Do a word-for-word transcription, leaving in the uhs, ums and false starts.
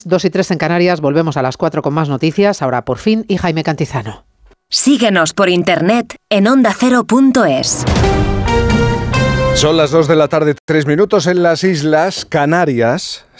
dos y tres en Canarias, volvemos a las cuatro con más noticias, ahora por fin, y Jaime Cantizano. Síguenos por internet en onda cero punto es. Son las dos de la tarde, tres minutos en las Islas Canarias.